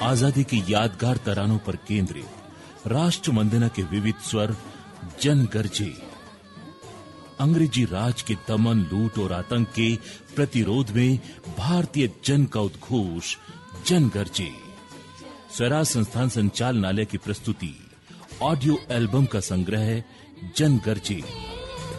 आजादी की यादगार तरानों पर केंद्रित राष्ट्र वंदना के विविध स्वर जन गरजे। अंग्रेजी राज के दमन, लूट और आतंक के प्रतिरोध में भारतीय जन का उद्घोष जन गरजे। स्वराज संस्थान संचालनालय की प्रस्तुति ऑडियो एल्बम का संग्रह जन गरजे।